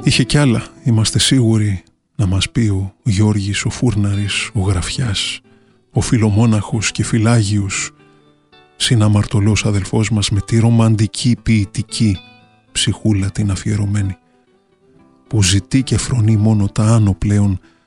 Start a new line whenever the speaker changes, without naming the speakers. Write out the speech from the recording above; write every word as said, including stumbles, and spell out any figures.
Είχε κι άλλα, είμαστε σίγουροι, να μας πει ο Γιώργης, ο Φούρναρης, ο Γραφιάς, ο Φιλομόναχος και Φιλάγιος, συναμαρτωλός αδελφός μας με τη ρομαντική ποιητική ψυχούλα την αφιερωμένη, που ζητεί και φρονεί μόνο τα άνω πλέον